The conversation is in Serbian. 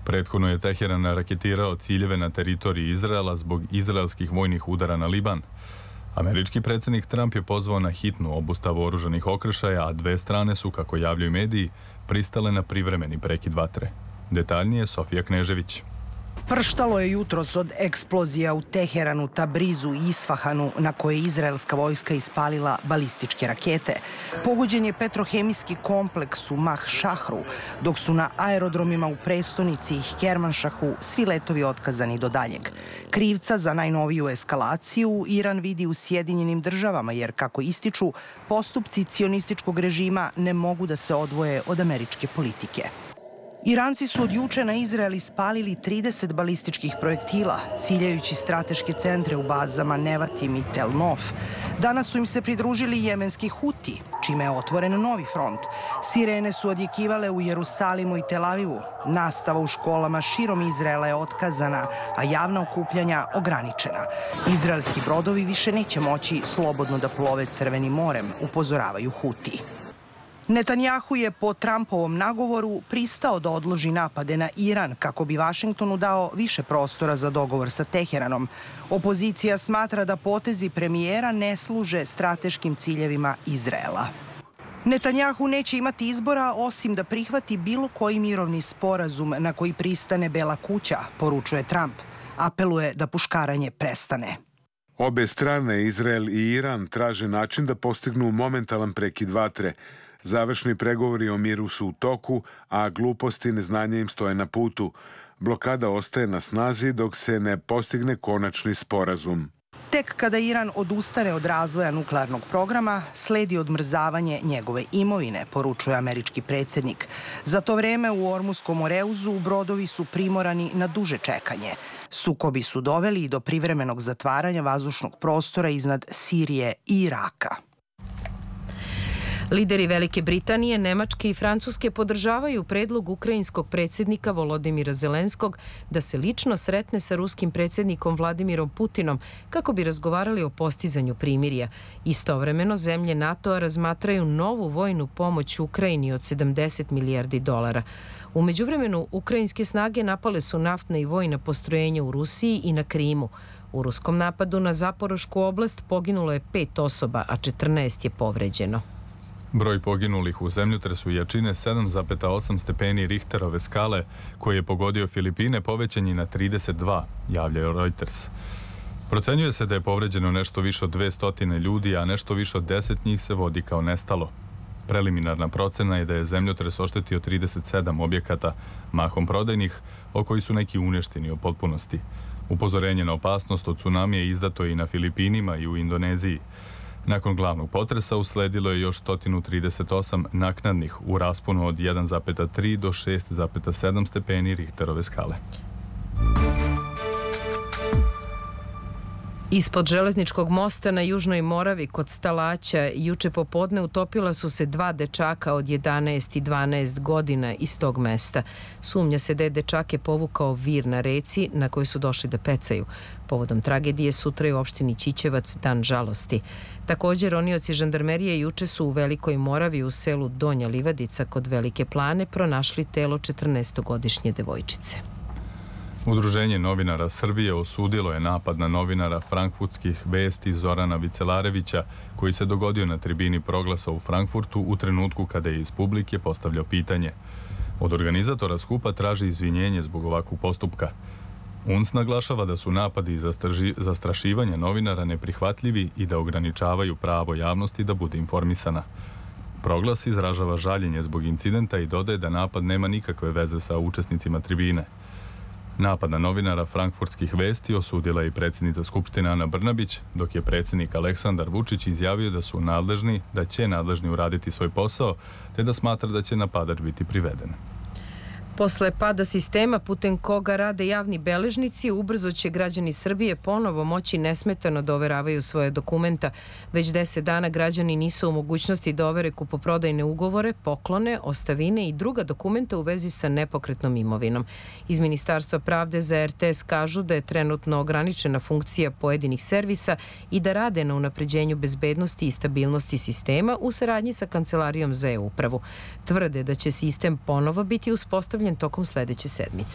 Prethodno je Teheran raketirao ciljeve na teritoriji Izraela zbog izraelskih vojnih udara na Liban. Američki predsjednik Trump je pozvao na hitnu obustavu oružanih okršaja, a dve strane su, kako javljaju mediji, pristale na privremeni prekid vatre. Detaljnije Sofija Knežević. Prštalo je jutros od eksplozija u Teheranu, Tabrizu i Isfahanu na koje je izraelska vojska ispalila balističke rakete. Pogođen je petrohemijski kompleks u Mah Šahru, dok su na aerodromima u prestonici i Kermanšahu svi letovi otkazani do daljeg. Krivca za najnoviju eskalaciju Iran vidi u Sjedinjenim državama, jer, kako ističu, postupci cionističkog režima ne mogu da se odvoje od američke politike. Iranci su od juče na Izrael ispalili 30 balističkih projektila, ciljajući strateške centre u bazama Nevatim i Tel Nof. Danas su im se pridružili jemenski Huti, čime je otvoren novi front. Sirene su odjekivale u Jerusalimu i Tel Avivu. Nastava u školama širom Izraela je otkazana, a javna okupljanja ograničena. Izraelski brodovi više neće moći slobodno da plove Crvenim morem, upozoravaju Huti. Netanjahu je po Trumpovom nagovoru pristao da odloži napade na Iran kako bi Vašingtonu dao više prostora za dogovor sa Teheranom. Opozicija smatra da potezi premijera ne služe strateškim ciljevima Izraela. Netanjahu neće imati izbora osim da prihvati bilo koji mirovni sporazum na koji pristane Bela kuća, poručuje Trump. Apeluje da puškaranje prestane. Obe strane, Izrael i Iran, traže način da postignu momentalan prekid vatre. Završni pregovori o miru su u toku, a gluposti i neznanje im stoje na putu. Blokada ostaje na snazi dok se ne postigne konačni sporazum. Tek kada Iran odustane od razvoja nuklearnog programa, sledi odmrzavanje njegove imovine, poručuje američki predsjednik. Za to vreme u Ormuskom Oreuzu brodovi su primorani na duže čekanje. Sukobi su doveli i do privremenog zatvaranja vazdušnog prostora iznad Sirije i Iraka. Lideri Velike Britanije, Nemačke i Francuske podržavaju predlog ukrajinskog predsjednika Volodimira Zelenskog da se lično sretne sa ruskim predsjednikom Vladimirom Putinom kako bi razgovarali o postizanju primirja. Istovremeno, zemlje NATO-a razmatraju novu vojnu pomoć Ukrajini od 70 milijardi dolara. U međuvremenu, ukrajinske snage napale su naftna i vojna postrojenja u Rusiji i na Krimu. U ruskom napadu na Zaporošku oblast poginulo je 5 osoba, a 14 je povređeno. Broj poginulih u zemljotresu jačine 7,8 stepeni Richterove skale, koji je pogodio Filipine, povećan je na 32, javljaju Reuters. Procenjuje se da je povređeno nešto više od 200 ljudi, a nešto više od 10 njih se vodi kao nestalo. Preliminarna procena je da je zemljotres oštetio 37 objekata, mahom prodajnih, od kojih su neki uništeni u potpunosti. Upozorenje na opasnost od tsunamija izdato je i na Filipinima i u Indoneziji. Nakon glavnog potresa usledilo je još 138 naknadnih u rasponu od 1,3 do 6,7 stepeni Richterove skale. Ispod železničkog mosta na Južnoj Moravi kod Stalaća juče popodne utopila su se 2 dečaka od 11 i 12 godina iz tog mesta. Sumnja se da je dečake povukao vir na reci na kojoj su došli da pecaju. Povodom tragedije sutra je u opštini Ćićevac dan žalosti. Također, ronioci žandarmerije juče su u Velikoj Moravi u selu Donja Livadica kod Velike Plane pronašli telo 14-godišnje devojčice. Udruženje novinara Srbije osudilo je napad na novinara frankfurtskih vesti Zorana Vicelarevića, koji se dogodio na tribini Proglasa u Frankfurtu u trenutku kada je iz publike postavljao pitanje. Od organizatora skupa traži izvinjenje zbog ovakvog postupka. UNS naglašava da su napadi i zastrašivanja novinara neprihvatljivi i da ograničavaju pravo javnosti da bude informisana. Proglas izražava žaljenje zbog incidenta i dodaje da napad nema nikakve veze sa učesnicima tribine. Napad na novinara frankfurtskih vesti osudila je i predsjednica Skupštine Ana Brnabić, dok je predsjednik Aleksandar Vučić izjavio da će nadležni uraditi svoj posao, te da smatra da će napadač biti priveden. Posle pada sistema putem koga rade javni beležnici, ubrzo će građani Srbije ponovo moći nesmetano da overavaju svoje dokumenta. Već 10 dana građani nisu u mogućnosti da overe kupoprodajne ugovore, poklone, ostavine i druga dokumenta u vezi sa nepokretnom imovinom. Iz Ministarstva pravde za RTS kažu da je trenutno ograničena funkcija pojedinih servisa i da rade na unapređenju bezbednosti i stabilnosti sistema u saradnji sa Kancelarijom za e-upravu. Tvrde da će sistem ponovo biti uspostavljen tokom sledeće sedmice.